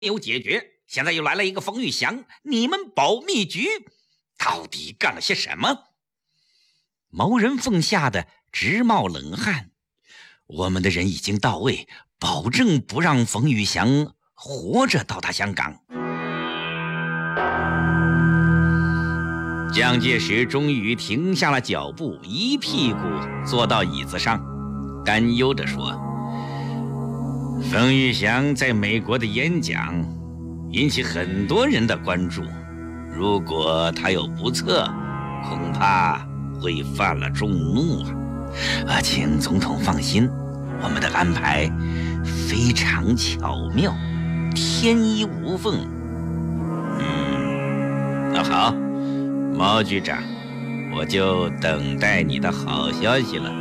有解决，现在又来了一个冯玉祥，你们保密局到底干了些什么？毛人凤吓得直冒冷汗。我们的人已经到位，保证不让冯玉祥活着到达香港。蒋介石终于停下了脚步，一屁股坐到椅子上，担忧地说：冯玉祥在美国的演讲引起很多人的关注，如果他有不测，恐怕会犯了众怒请总统放心，我们的安排非常巧妙，天衣无缝。那好，毛局长，我就等待你的好消息了。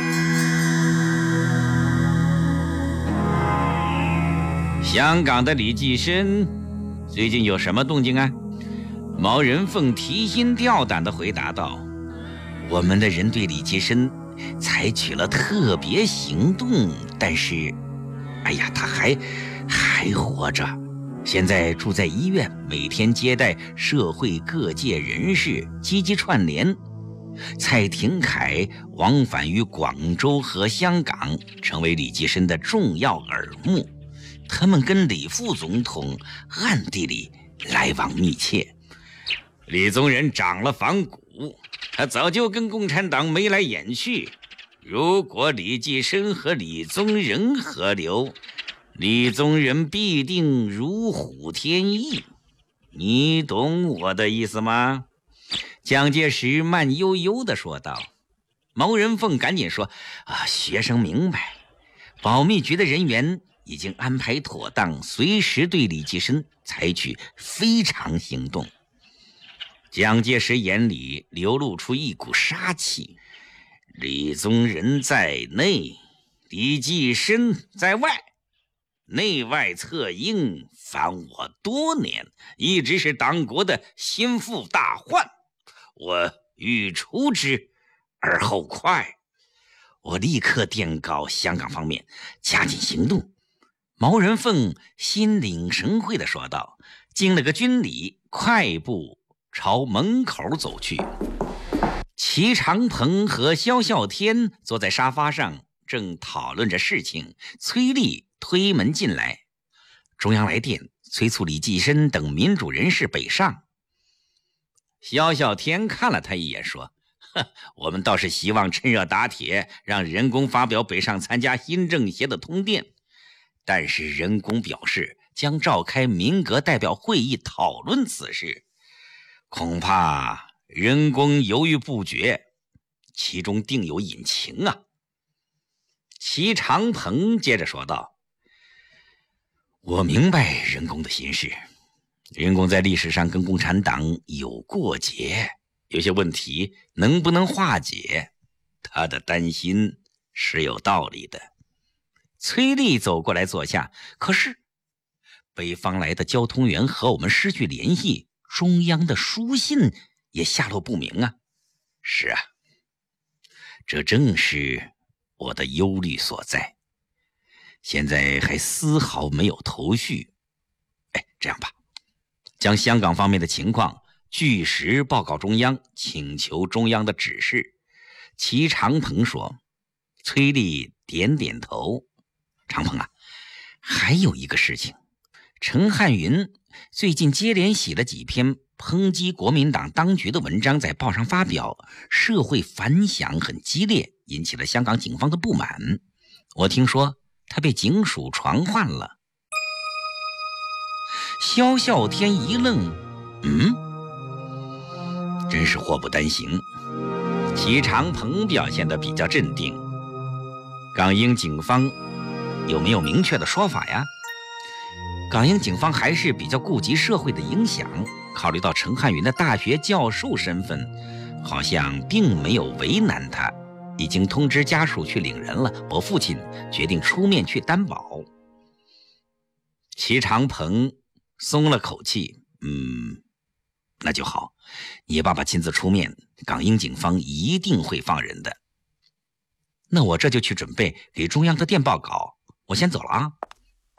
香港的李济深最近有什么动静啊？毛人凤提心吊胆地回答道：我们的人对李济深采取了特别行动，但是他还活着，现在住在医院，每天接待社会各界人士，积极串联。蔡廷锴往返于广州和香港，成为李济深的重要耳目。他们跟李副总统暗地里来往密切。李宗仁长了反骨，他早就跟共产党眉来眼去。如果李济深和李宗仁合流，李宗仁必定如虎添翼。你懂我的意思吗？蒋介石慢悠悠地说道。毛人凤赶紧说：学生明白，保密局的人员已经安排妥当，随时对李济深采取非常行动。蒋介石眼里流露出一股杀气，李宗仁在内，李济深在外，内外策应，烦我多年，一直是党国的心腹大患，我欲除之而后快。我立刻电告香港方面加紧行动。毛人凤心领神会地说道，敬了个军礼，快步朝门口走去。齐长鹏和萧啸天坐在沙发上正讨论着事情，崔丽推门进来。中央来电催促李济深等民主人士北上。萧啸天看了他一眼说：我们倒是希望趁热打铁，让人工发表北上参加新政协的通电，但是人工表示将召开民革代表会议讨论此事，恐怕人工犹豫不决，其中定有隐情啊。齐长鹏接着说道：我明白人工的心事，人工在历史上跟共产党有过节，有些问题能不能化解，他的担心是有道理的。崔丽走过来坐下，可是北方来的交通员和我们失去联系，中央的书信也下落不明啊。是啊，这正是我的忧虑所在，现在还丝毫没有头绪。这样吧，将香港方面的情况据实报告中央，请求中央的指示。齐长鹏说。崔丽点点头。长鹏还有一个事情，陈汉云最近接连写了几篇抨击国民党当局的文章，在报上发表，社会反响很激烈，引起了香港警方的不满。我听说他被警署传唤了。萧啸天一愣，真是祸不单行。齐长鹏表现得比较镇定。港英警方有没有明确的说法呀？港英警方还是比较顾及社会的影响，考虑到陈汉云的大学教授身份，好像并没有为难他，已经通知家属去领人了。我父亲决定出面去担保。齐长鹏松了口气，那就好，你爸爸亲自出面，港英警方一定会放人的。那我这就去准备给中央的电报稿，我先走了啊。